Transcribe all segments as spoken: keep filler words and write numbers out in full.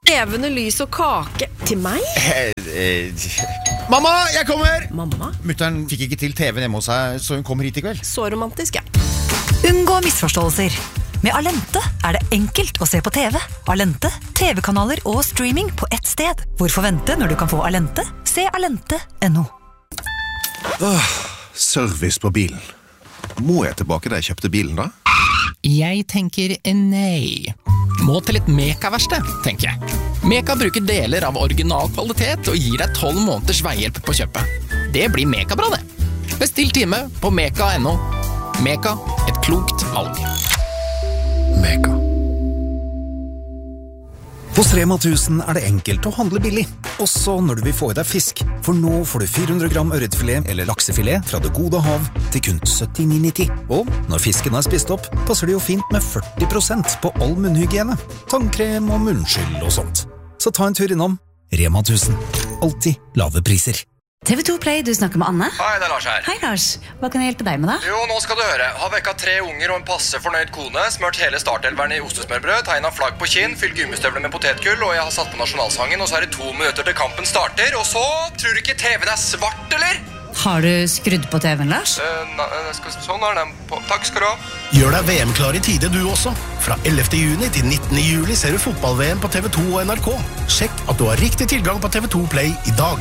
Levende lys og kake. Til meg? Eh, eh. Mamma, jeg kommer! Mamma? Mutteren fikk ikke til T V-en hjemme hos seg, så hun kommer hit i kveld. Så romantisk, ja. Unngå misforståelser. Med Alente er det enkelt å se på T V. Alente, T V-kanaler og streaming på ett sted. Hvorfor vente når du kan få Alente? Se alente punktum no. Åh, service på bilen. Må jeg tilbake da jeg kjøpte bilen da? Jeg tenker nei. Må til et Meka-verksted, tenker jeg. Meka bruker deler av original kvalitet og gir deg tolv måneders veihjelp på kjøpet. Det blir Meka-bra det. Bestill time på meka punktum no. Meka, et klokt valg. Meka. Hos Rema tusen er det enkelt å handle billig, også når du vil få i deg fisk. For nå får du fire hundre gram ørretfilet eller laksefilet fra det gode hav til kun syttini nitti. Og når fisken er spist opp, passer det jo fint med førti prosent på all munnhygiene, tannkrem og munnskyld og sånt. Så ta en tur innom Rema tusen. Alltid lave priser. T V to Play, du snakker med Anne. Hei, det er Lars her. Hei Lars, hva kan jeg hjelpe deg med da? Jo, nå skal du høre. Har vekka tre unger og en passe fornøyd kone, smørt hele startelveren i ostesmørbrød, tegnet flagg på kinn, fylt gummistøvler med potetgull, og jeg har satt på nasjonalsangen, og så er det to minutter til kampen starter, og så tror du ikke T V-en er svart, eller? Har du skrudd på T V-en, Lars? Uh, na, skal, sånn er den på. Takk skal du ha. Gjør deg V M-klar i tide du også. Fra ellevte juni til nittende juli ser du fotball-V M på T V to og N R K. Sjekk at du har riktig tilgang på T V to Play i dag.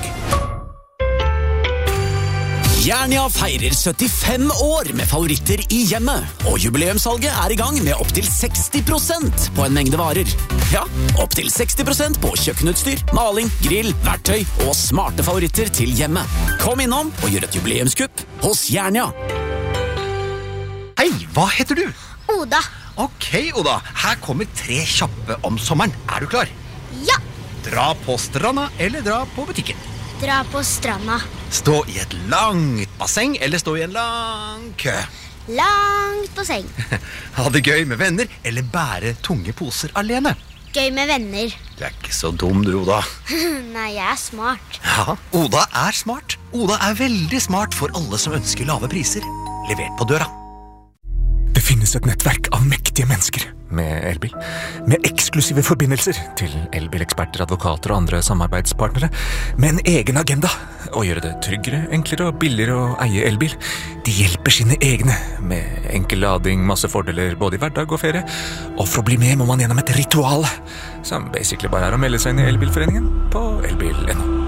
Jernia feirer syttifem år med favoritter i hjemmet, og jubileumssalget er i gang med opp til seksti prosent på en mengde varer. Ja, opp til seksti prosent på kjøkkenutstyr, maling, grill, verktøy og smarte favoritter til hjemmet. Kom innom og gjør et jubileumskupp hos Jernia. Hei, hva heter du? Oda. Ok, Oda, her kommer tre kjappe om sommeren. Er du klar? Ja. Dra på stranda eller dra på butikken? Dra på stranda. Stå i et langt basseng eller stå i en lang kø? Langt basseng. Ha det gøy med venner eller bære tunge poser alene? Gøy med venner. Du er ikke så dum, du, Oda. Nei, jeg er smart. Ja, Oda er smart. Oda er veldig smart for alle som ønsker lave priser. Levert på døra. Det finnes et nettverk av mektige mennesker med elbil, med eksklusive forbindelser til elbileksperter, advokater og andre samarbeidspartnere, med en egen agenda å gjøre det tryggere, enklere og billigere å eie elbil. De hjelper sine egne med enkel lading, masse fordeler både i hverdag og ferie, og for å bli med må man gjennom et ritual, som basically bare er å melde seg inn i elbilforeningen på elbil punktum no.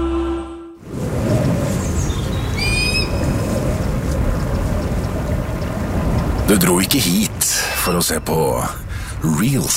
Du dro ikke hit for å se på Reels.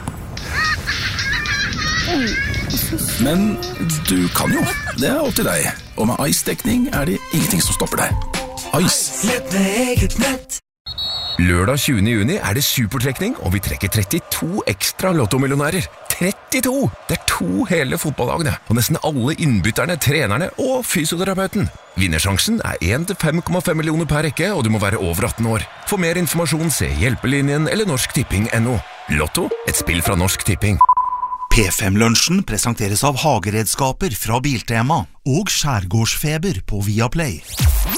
Men du kan jo. Det er opp til deg. Og med Ice-dekning er det ingenting som stopper deg. Ice. Lett med eget nett. Lørdag tjuende juni er det supertrekning, og vi trekker trettito ekstra lottomillionærer. trettito! Det er to hele fotballagene, og nesten alle innbytterne, trenerne og fysioterapeuten. Vinnersjansen er én til fem komma fem millioner per rekke, og du må være over atten år. For mer informasjon se Hjelpelinjen eller Norsk Tipping punktum no. Lotto, et spill fra Norsk Tipping. P fem-lunsjen presenteres av hageredskaper fra Biltema og skjærgårdsfeber på Viaplay.